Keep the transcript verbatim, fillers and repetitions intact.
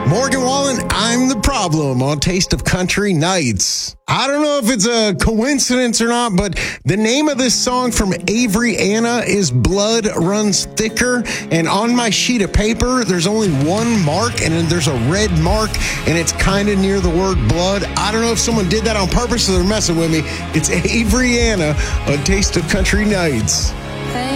Morgan Wallen, I'm the problem on Taste of Country Nights. I don't know if it's a coincidence or not, but the name of this song from Avery Anna is Blood Runs Thicker. And on my sheet of paper, there's only one mark, and then there's a red mark, and it's kind of near the word blood. I don't know if someone did that on purpose or they're messing with me. It's Avery Anna on Taste of Country Nights.